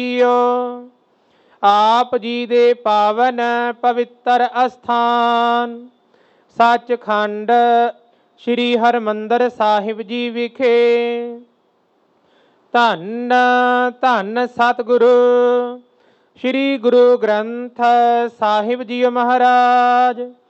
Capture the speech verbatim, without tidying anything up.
ਆਪ ਜੀ ਦੇ ਪਾਵਨ ਪਵਿੱਤਰ ਅਸਥਾਨ ਸੱਚਖੰਡ ਸ੍ਰੀ ਹਰਿਮੰਦਰ ਸਾਹਿਬ ਜੀ ਵਿਖੇ ਧੰਨ ਧੰਨ ਸਤਿਗੁਰੂ ਸ੍ਰੀ ਗੁਰੂ ਗ੍ਰੰਥ ਸਾਹਿਬ ਜੀ ਮਹਾਰਾਜ